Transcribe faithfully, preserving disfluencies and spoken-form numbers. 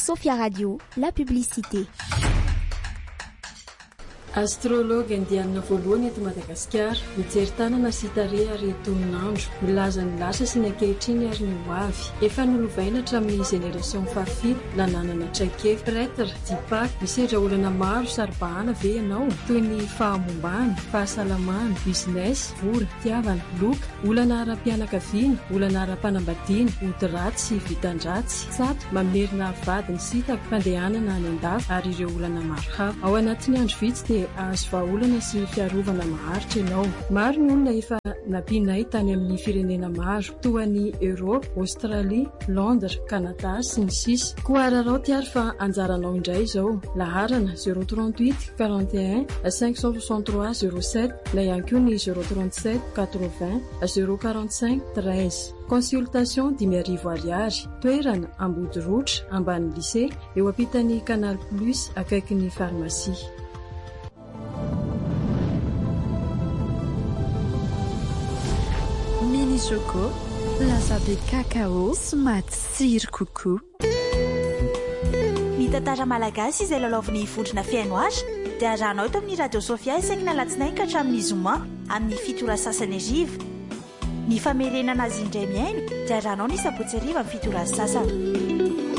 Sophia Radio, la publicité. Astrologue indianina voalohany eto Madagasikara mijery tanana sy tarehy areton'andro milaza ny lasa sy ny ankehitriny ary ny ho avy efa nolovaina hatramin'ny génération fahafito nananana traikefa prêtre dipak misedra olana maro saribahana ve ianao toy ny fahamombany fahasalamana business vola tiavana loka olana ara-pianakaviana olana ara-panambadiana ody-ratsy sy vitan-dratsy tsato mamerina vadiny sitako fandehanana any an-dafy ary ireo olana maro hafa ao anatin'ny andro vitsy dia azo vahaolana sy fiarovana maharitra ianao. Maro ny olona efa nampinay tany amin'ny firenena maro toa ny Europe, Australie, Londres, Canada sy ny sisa. Koa ararao tiary fa anjaranao indray izao. Laharana zéro trente-huit quarante et un cinq cent soixante-trois zéro sept na ihany koa ny zéro trente-sept quatre-vingts zéro quarante-cinq treize. Consultation dimy arivo ariary. Toerana Ambodirotra ambany lycée eo ampitan'ny Canal Plus akaikin'ny pharmacie. Mini Choco, lasa be cacao, matsiro kokoa. Ny tantara malagasy izay lalaovin'ny vondrona fiaino azy dia arahanao eto amin'ny Radio Sophia isaky alatsinainy ka hatramin'ny zoma amin'ny fito ora sasany ariva. Ny famerenana azy indray miaino dia arahanao ny sabotsy ariva amin'ny fito ora sasany.